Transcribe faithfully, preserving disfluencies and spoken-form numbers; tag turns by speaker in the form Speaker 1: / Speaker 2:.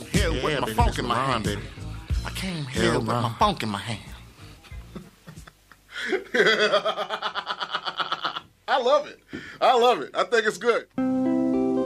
Speaker 1: came here
Speaker 2: Yeah,
Speaker 1: with my
Speaker 2: baby,
Speaker 1: funk
Speaker 2: this
Speaker 1: in my
Speaker 2: Ron,
Speaker 1: hand.
Speaker 2: baby.
Speaker 1: I came
Speaker 2: Yeah,
Speaker 1: here with
Speaker 2: Ron.
Speaker 1: my funk in my hand.
Speaker 3: I love it. I love it. I think it's good.